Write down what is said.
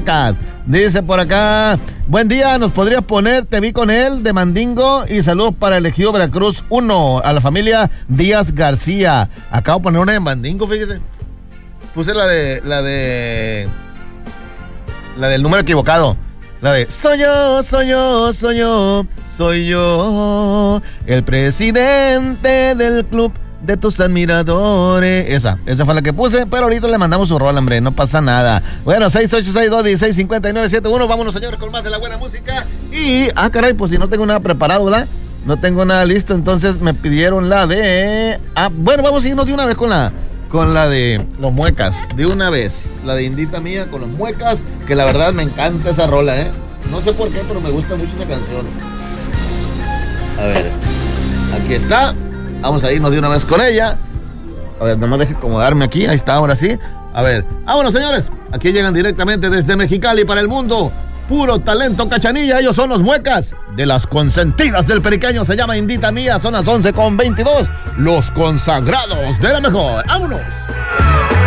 Zacatecas. Dice por acá, buen día, ¿nos podrías poner Te vi con él de Mandingo? Y saludos para el Ejido Veracruz 1, a la familia Díaz García. Acabo de poner una de Mandingo, fíjese. Puse la del número equivocado. La de soy yo, el presidente del club de tus admiradores. Esa fue la que puse, pero ahorita le mandamos su rol, hombre, no pasa nada. Bueno, 6862-165971. Vámonos, señores, con más de la buena música. Y, caray, pues si no tengo nada preparado, ¿verdad? No tengo nada listo, entonces me pidieron la de... bueno, vamos a irnos de una vez con la de los Muecas, de una vez. La de Indita Mía con los Muecas, que la verdad me encanta esa rola, ¿eh? No sé por qué, pero me gusta mucho esa canción. A ver, aquí está. Vamos a irnos de una vez con ella. A ver, nomás deje acomodarme aquí. Ahí está, ahora sí. A ver, vámonos, señores. Aquí llegan directamente desde Mexicali para el mundo. Puro talento, Cachanilla. Ellos son los Muecas de las consentidas del periqueño. Se llama Indita Mía. Son las 11:22. Los consagrados de la mejor. ¡Vámonos!